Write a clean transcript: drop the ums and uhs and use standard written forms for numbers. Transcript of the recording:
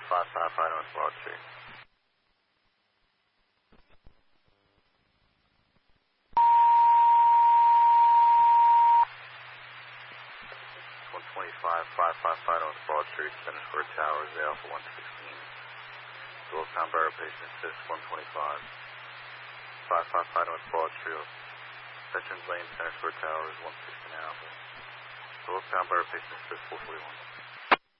555 North Broad Street. 555 North Broad Street, Center Square Towers, Alpha 116. Wiltown Borough patient assist 125. 555 North Broad Street, Veterans Lane, Center Square Towers, 116 Alpha. Wiltown Borough patient assist 441.